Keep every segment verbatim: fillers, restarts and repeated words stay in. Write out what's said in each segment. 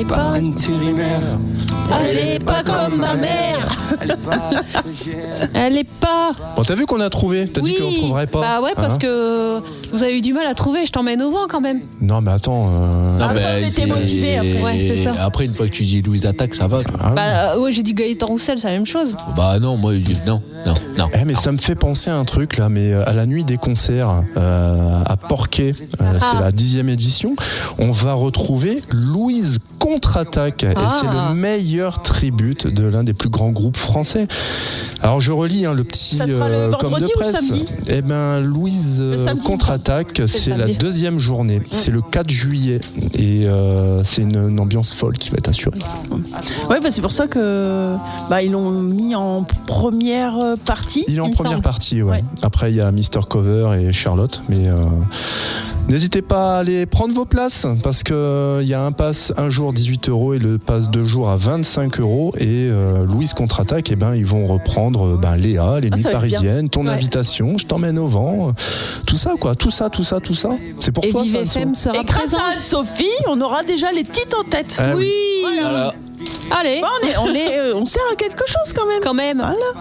pas intérimaire. Elle est pas comme ma mère. Elle est pas. Elle est pas. Bon, t'as vu qu'on a trouvé? T'as oui. dit qu'on ne trouverait pas. Bah ouais, parce hein que vous avez eu du mal à trouver. Je t'emmène au vent quand même. Non, mais attends. Euh... Non, Ah, mais on était motivés après. Ouais, c'est ça. Après, une fois que tu dis Louise Attaque, ça va. Ah, Bah euh, ouais, j'ai dit Gaëtan Roussel, c'est la même chose. Bah non, moi, non, non, non. Eh, mais ça me fait penser à un truc là, mais à la nuit des concerts euh, à Porquet, euh, Ah. c'est la dixième édition, on va retrouver Louise Contre-Attaque et Ah. c'est le meilleur tribute de l'un des plus grands groupes français. Alors je relis hein, le petit Ça sera le euh, com de vendredi ou presse. samedi Eh ben Louise Le euh, samedi. Contre-Attaque, c'est la samedi. deuxième journée, c'est le quatre juillet et euh, c'est une, une ambiance folle qui va être assurée. Ouais, bah c'est pour ça que bah ils l'ont mis en première euh, partie. Il est en Il me première semble. partie, ouais. Ouais. Après, il y a Mister Cover et Charlotte, mais euh, n'hésitez pas à aller prendre vos places parce que il y a un pass un jour dix-huit euros et le pass deux jours à vingt-cinq euros. Et euh, Louise Contre-Attaque, eh ben, ils vont reprendre ben, Léa, les Ah, nuits ça va être bien. parisiennes, ton Ouais. invitation, je t'emmène au vent, tout ça, quoi. Tout ça, tout ça, tout ça. C'est pour Et toi, Vive ça, F M Anso sera Et grâce présent. à Anne-Sophie, on aura déjà les titres en tête. Ah Oui. Voilà. Allez. Bon, on, est, on, est, euh, on sert à quelque chose quand même. Quand même.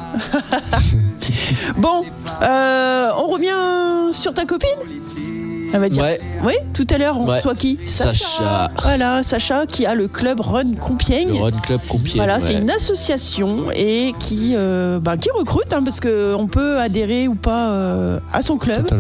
Bon, euh, on revient sur ta copine. Elle va dire. Ouais. Oui, tout à l'heure, on Ouais. reçoit qui Sacha. Voilà, Sacha qui a le club Run Compiègne. Le Run Club Compiègne. Voilà, ouais. c'est une association et qui, euh, bah, qui recrute hein, parce qu'on peut adhérer ou pas euh, à son club. Totalement.